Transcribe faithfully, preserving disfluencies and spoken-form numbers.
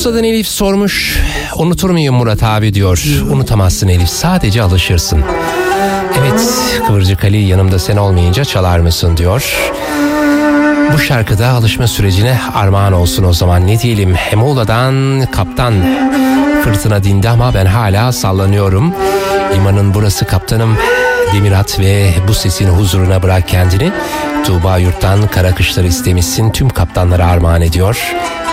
Bursa'dan Elif sormuş. Unutur muyum Murat abi diyor. Unutamazsın Elif, sadece alışırsın. Evet Kıvırcık Ali, yanımda sen olmayınca çalar mısın diyor. Bu şarkıda alışma sürecine armağan olsun o zaman, ne diyelim. Muğla'dan Kaptan. Fırtına dindi ama ben hala sallanıyorum. Limanın burası kaptanım. Demirat ve bu sesin huzuruna bırak kendini. Tuğba Yurt'tan kara kışlar istemişsin, tüm kaptanlara armağan ediyor.